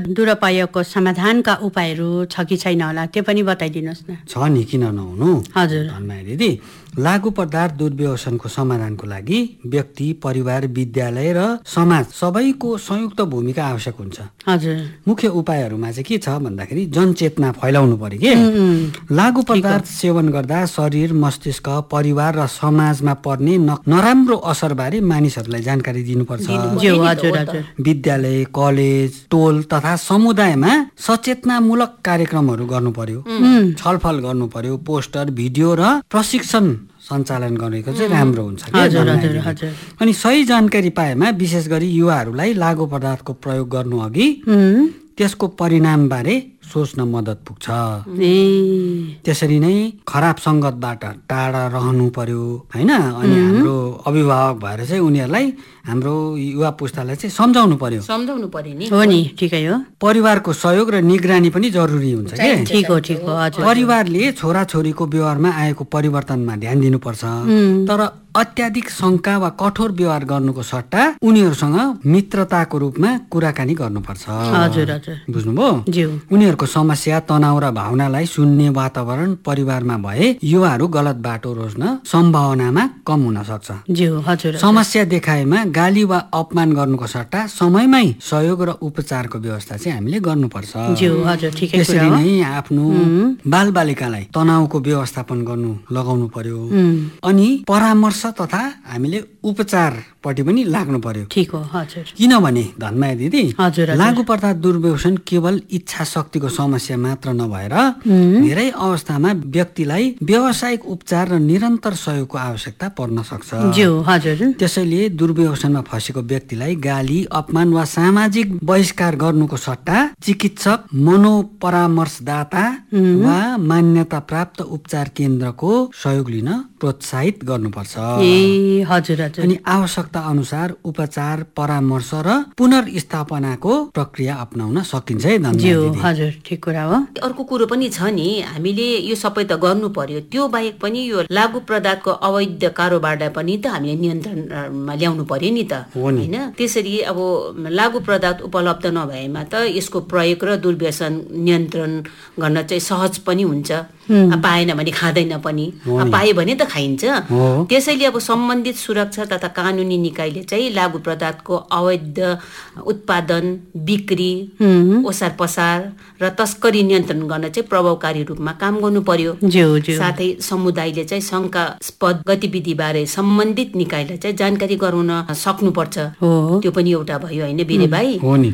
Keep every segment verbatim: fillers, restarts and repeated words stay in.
दुरुपयोगको समाधानका उपायहरू छ कि छैन होला त्यो पनि बताइदिनुहोस् न। छ नि, किन नहुनु। हजुर धन्यवाद दिदी। लागु पदार्थ दुर्व्यसनको समाधानको लागि व्यक्ति, परिवार, विद्यालय र समाज सबैको संयुक्त भूमिका आवश्यक हुन्छ। हजुर। मुख्य उपायहरूमा चाहिँ के छ भन्दाखेरि जनचेतना फैलाउनु पर्यो के। लागु पदार्थ सेवन गर्दा शरीर, मस्तिष्क, परिवार र समाजमा पर्ने नराम्रो असरबारे मानिसहरूलाई जानकारी दिनुपर्छ। विद्यालय, कलेज, टोल तथा समुदायमा सचेतनामूलक कार्यक्रमहरू गर्नु पर्यो, छलफल गर्नु पर्यो, पोस्टर, भिडियो र प्रशिक्षण सञ्चालन गरेको चाहिँ राम्रो हुन्छ। अनि सही जानकारी पाएमा विशेष गरी युवाहरूलाई लागु पदार्थको प्रयोग गर्नु अघि त्यसको परिणामबारे सोच्न मद्दत पुग्छ। त्यसरी नै खराब सङ्गतबाट टाढा रहनु पर्यो हैन। अनि हाम्रो अभिभावक भएर चाहिँ उनीहरूलाई हाम्रो युवा पुस्तालाई चाहिँ सम्झाउनु पर्यो सम्झाउनु पर्यो नि। हो नि, ठिकै हो। परिवारको सहयोग र निगरानी पनि जरुरी हुन्छ के। ठीक हो, ठीक हो। हजुर। परिवारले छोराछोरीको व्यवहारमा आएको परिवर्तनमा ध्यान दिनुपर्छ, तर अत्याधिक शङ्का वा कठोर व्यवहार गर्नुको सट्टा उनीहरूसँग मित्रताको रूपमा कुराकानी गर्नुपर्छ। हजुर हजुर। बुझ्नुभयो। उनीहरूको समस्या, तनाव र भावनालाई सुन्ने वातावरण परिवारमा भए युवाहरू गलत बाटो रोज्न सम्भावनामा कम हुन सक्छ। हजुर। समस्या देखाएमा गाली वा अपमान गर्नुको सट्टा समयमै सहयोग र उपचारको व्यवस्था चाहिँ हामीले गर्नुपर्छ। त्यसरी नै आफ्नो बालबालिकालाई तनावको व्यवस्थापन गर्नु लगाउनु पर्यो। अनि परामर्श तथा हामीले उपचारपट्टि पनि लाग्नु पर्यो। ठीक हो। हजुर। किनभने धनमाया दिदी, हजुर, लागु पदार्थ दुर्व्यसन केवल इच्छा शक्तिको समस्या मात्र नभएर धेरै अवस्थामा व्यक्तिलाई व्यावसायिक उपचार र निरन्तर सहयोगको आवश्यकता पर्न सक्छ। त्यसैले दुर्व्यसनमा फँसेको व्यक्तिलाई गाली, अपमान वा सामाजिक बहिष्कार गर्नुको सट्टा चिकित्सक, मनोपरामर्शदाता वा मान्यता प्राप्त उपचार केन्द्रको सहयोग लिन प्रोत्साहित गर्नुपर्छ। ए हजुर हजुर। अनि आवश्यकता अनुसार उपचार, परामर्श र पुनर्स्थापनाको प्रक्रिया अपनाउन सकिन्छ है। हजुर, ठिक कुरा हो। अर्को कुरो पनि छ नि, हामीले यो सबै त गर्नु पर्यो, त्यो बाहेक पनि यो लागु पदार्थको अवैध कारोबारलाई पनि त हामीले नियन्त्रणमा ल्याउनु पर्यो नि त, हैन। त्यसरी अब लागु पदार्थ उपलब्ध नभएमा त यसको प्रयोग र दुर्व्यसन नियन्त्रण गर्न चाहिँ सहज पनि हुन्छ। पाएन भने खाँदैन पनि, पाए भने त खाइन्छ। त्यसैले अब सम्बन्धित सुरक्षा तथा कानुनी निकायले चाहिँ लागु पदार्थको अवैध उत्पादन, बिक्री, ओसार पसार र तस्करी नियन्त्रण गर्न चाहिँ प्रभावकारी रूपमा काम गर्नु पर्यो। साथै समुदायले चाहिँ शङ्कास्पद गतिविधि बारे सम्बन्धित निकायलाई चाहिँ जानकारी गराउन सक्नुपर्छ। त्यो पनि एउटा भयो हैन बिरे भाइ।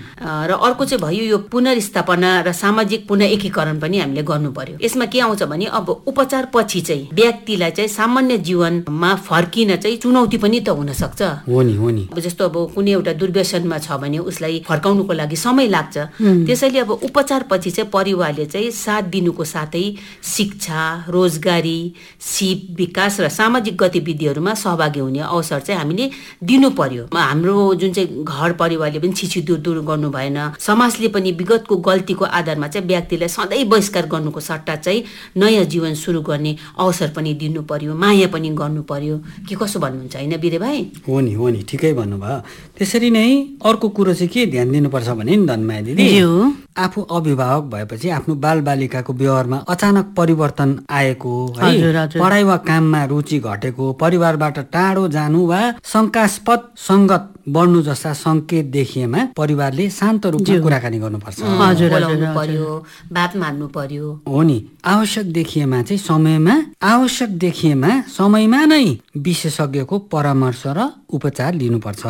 र अर्को चाहिँ भयो यो पुनर्स्थापना र सामाजिक पुनः एकीकरण पनि हामीले गर्नु पर्यो। यसमा के आउँछ भने अब उपचार पछि चाहिँ व्यक्तिलाई चाहिँ सामान्य जीवनमा फर्किन चाहिँ चुनौती पनि त हुन सक्छ। हो नि, हो नि। जस्तो अब कुनै एउटा दुर्व्यसनमा छ भने उसलाई फर्काउनुको लागि समय लाग्छ। त्यसैले अब उपचार पछि चाहिँ परिवारले चाहिँ साथ दिनुको साथै शिक्षा, रोजगारी, सिप, विकास र सामाजिक गतिविधिहरूमा सहभागी हुने अवसर चाहिँ हामीले दिनु पर्यो। हाम्रो जुन चाहिँ घर परिवारले पनि छिछि दूर दूर गर्नु भएन, समाजले पनि विगतको गल्तीको आधारमा चाहिँ व्यक्तिलाई सधैँ बहिष्कार गर्नुको सट्टा चाहिँ नयाँ जीवन सुरु गर्ने अवसर पनि दिनु पर्यो, माया पनि गर्नु पर्यो। के कसो भन्नुहुन्छ हैन बिरे भाइ? हो नि, हो नि, ठिकै भन्नुभयो। त्यसरी नै अर्को कुरो चाहिँ के ध्यान दिनुपर्छ भने नि धनमाया दिदी, आफू अभिभावक भएपछि आफ्नो बालबालिकाको व्यवहारमा अचानक परिवर्तन आएको है, पढाइ वा काममा रुचि घटेको, परिवारबाट टाढो जानु वा शङ्कास्पद सङ्गत बढ्नु जस्ता सङ्केत देखिएमा परिवारले शान्त रूपमा कुराकानी गर्नुपर्छ। बोलाउनु पर्यो, बात मार्नु पर्यो। हो नि। आवश्यक देखिएमा चाहिँ समयमा आवश्यक देखिएमा समयमा नै विशेषज्ञको परामर्श र उपचार लिनुपर्छ।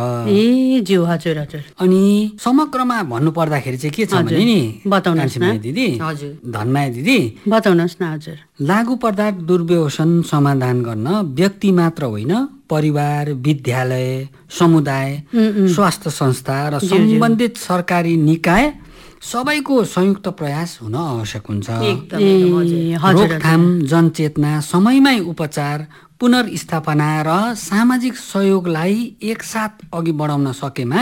ए ज्यू हजुर हजुर। अनि समग्रमा भन्नु पर्दाखेरि चाहिँ के छ भने नि बताउनुहोस् न दिदी। हजुर। धनमाया दिदी बताउनुहोस् न। हजुर। लागु पदार्थ दुर्व्यसन समाधान गर्न व्यक्ति मात्र होइन, परिवार, विद्यालय, समुदाय, स्वास्थ्य संस्था र सम्बन्धित सरकारी निकाय सबैको संयुक्त प्रयास हुन आवश्यक हुन्छ। रोकथाम, जनचेतना, समयमै उपचार, पुनर्स्थापना र सामाजिक सहयोगलाई एकसाथ अघि बढाउन सकेमा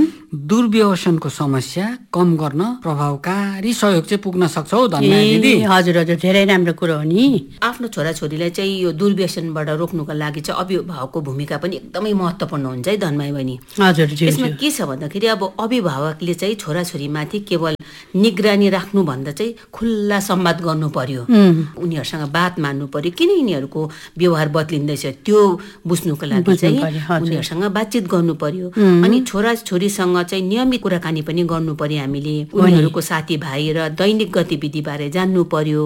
दुर्व्यसनको समस्या कम गर्न प्रभावकारी सहयोग चाहिँ पुग्न सक्छ हौ धन्यवाद दिदी। हजुर हजुर धेरै राम्रो कुरो हो नि। आफ्नो छोराछोरीलाई चाहिँ यो दुर्व्यसनबाट रोक्नुको लागि चाहिँ अभिभावकको भूमिका पनि एकदमै महत्त्वपूर्ण हुन्छ है धनमाई बहिनी। हजुर यसमा के छ भन्दाखेरि अब अभिभावकले चाहिँ छोराछोरीमाथि केवल निगरानी राख्नु भन्दा चाहिँ खुल्ला संवाद गर्नु पर्यो, उनीहरूसँग बात मान्नु पर्यो, किन यिनीहरूको व्यवहार बदलिँदैछ त्यो बुझ्नुको लागि चाहिँ उनीहरूसँग बातचित गर्नु पर्यो। अनि छोराछोरीसँग चाहिँ नियमित कुराकानी पनि गर्नु पर्यो हामीले, उनीहरूको साथीभाइ र दैनिक गतिविधि बारे जान्नु पर्यो।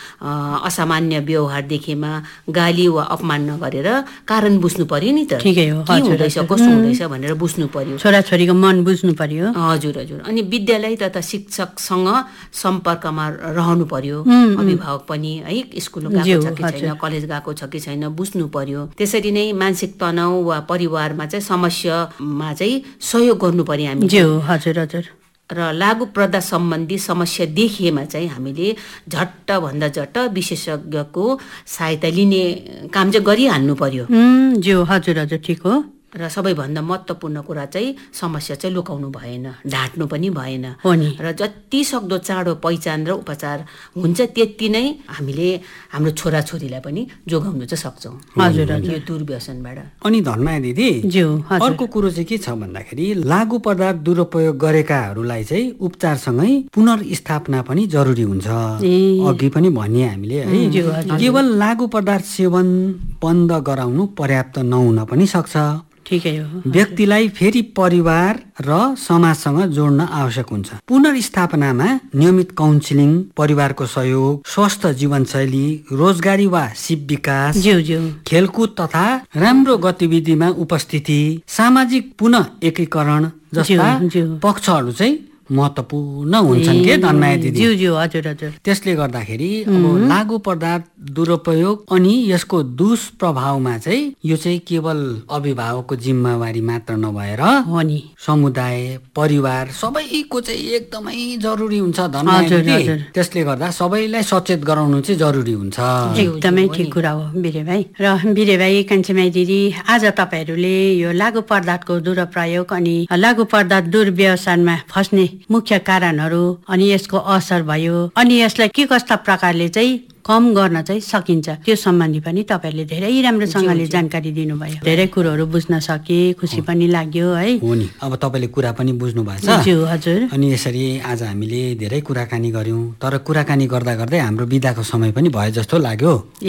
असामान्य व्यवहार देखेमा गाली वा अपमान नगरेर कारण बुझ्नु पर्यो नि त, ठिकै हो, के हुँदैछ कसो हुँदैछ भनेर बुझ्नु पर्यो, छोराछोरीको मन बुझ्नु पर्यो। हजुर हजुर। अनि विद्यालय तथा शिक्षकसँग सम्पर्कमा रहनु पर्यो अभिभावक पनि है, स्कुल गएको छ कि छैन, कलेज गएको छ कि छैन बुझ्नु पर्यो। त्यसरी नै मानसिक तनाव वा परिवारमा चाहिँ समस्यामा चाहिँ सहयोग गर्नु पर्यो हामी। हजुर हजुर। र लागु पर्दा सम्बन्धी समस्या देखिएमा चाहिँ हामीले झट्ट भन्दा झट्ट विशेषज्ञको सहायता लिने काम चाहिँ गरिहाल्नु पर्यो। ज्यू हजुर हजुर ठिक हो। र सबैभन्दा महत्त्वपूर्ण कुरा चाहिँ समस्या चाहिँ लुकाउनु भएन, ढाँट्नु पनि भएन। र जति सक्दो चाँडो पहिचान र उपचार हुन्छ त्यति नै हामीले हाम्रो छोराछोरीलाई पनि जोगाउनु चाहिँ सक्छौँ हजुर यो दुर्व्यसनबाट। अनि धनमाया दिदी अर्को कुरो चाहिँ के छ भन्दाखेरि लागु पदार्थ दुरुपयोग गरेकाहरूलाई चाहिँ उपचारसँगै पुनर्स्थापना पनि जरुरी हुन्छ। अघि पनि भनिए हामीले है, केवल लागु पदार्थ सेवन बन्द गराउनु पर्याप्त नहुन पनि सक्छ। ठिकै हो। व्यक्तिलाई फेरि परिवार र समाजसँग जोड्न आवश्यक हुन्छ। पुनर्स्थापनामा नियमित काउन्सिलिङ, परिवारको सहयोग, स्वस्थ जीवनशैली, रोजगारी वा सिप विकास, खेलकुद तथा राम्रो गतिविधिमा उपस्थिति, सामाजिक पुनः एकीकरण जस्ता पक्षहरू चाहिँ महत्त्वपूर्ण हुन्छन् के धनमाया दिदी। ज्यू ज्यू हजुर हजुर। त्यसले गर्दाखेरि अब लागु पदार्थ दुरुपयोग अनि यसको दुष्प्रभावमा चाहिँ यो चाहिँ केवल अभिभावकको जिम्मेवारी मात्र नभएर हो नि, समुदाय परिवार सबैको चाहिँ एकदमै जरुरी हुन्छ धनमाया दिदी। त्यसले गर्दा सबैलाई सचेत गराउनु चाहिँ जरुरी हुन्छ। एकदमै ठिक कुरा हो बिरे भाइ। र बिरे भाइ कान्छीमाई दिदी, आज तपाईँहरूले यो लागु पदार्थको दुरुपयोग अनि लागु पदार्थ दुर्व्यसनमा फस्ने मुख्य कारणहरू अनि यसको असर भयो अनि यसलाई के कस्ता प्रकारले चाहिँ कम गर्न चाहिँ सकिन्छ त्यो सम्बन्धी पनि तपाईँहरूले धेरै राम्रोसँगले जानकारी दिनुभयो। धेरै कुरोहरू बुझ्न सके, खुसी पनि लाग्यो है। हो नि, अब तपाईँले कुरा पनि बुझ्नु भएको छ। हजुर। अनि यसरी आज हामीले धेरै कुराकानी गर्यौँ, तर कुराकानी गर्दा गर्दै हाम्रो बिदाको समय पनि भयो जस्तो लाग्यो।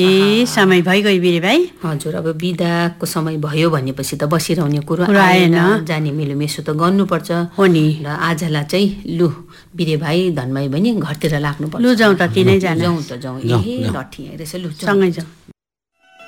ए समय भइगयो बिरे भाइ। हजुर, अब बिदाको समय भयो भनेपछि त बसिरहने कुरो आएन, जाने मेलोमेसो त गर्नुपर्छ। हो नि। र आजलाई चाहिँ लु बिरे भाइ धनमाई बहिनी घरतिर लाग्नु पर्छ। लु जाउँ त तिनै जना। जाउँ त जाउँ। ए लठी रहेछ, लु सँगै जाउँ।